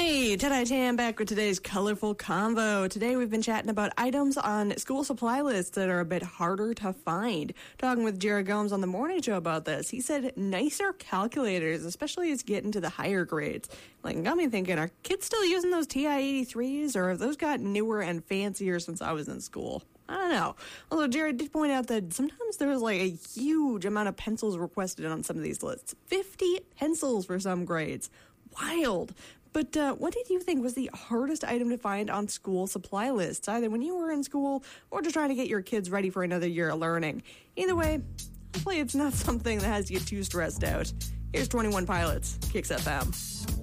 Hey, Ted Tam back with today's colorful convo. Today we've been chatting about items on school supply lists that are a bit harder to find. Talking with Jared Gomes on the morning show about this. He said nicer calculators, especially as you get into the higher grades. Like, got me thinking, are kids still using those TI-83s, or have those got newer and fancier since I was in school? I don't know. Although Jared did point out that sometimes there's like a huge amount of pencils requested on some of these lists. 50 pencils for some grades. Wild. But what did you think was the hardest item to find on school supply lists, either when you were in school or just trying to get your kids ready for another year of learning? Either way, hopefully it's not something that has you too stressed out. Here's 21 Pilots, Kicks FM.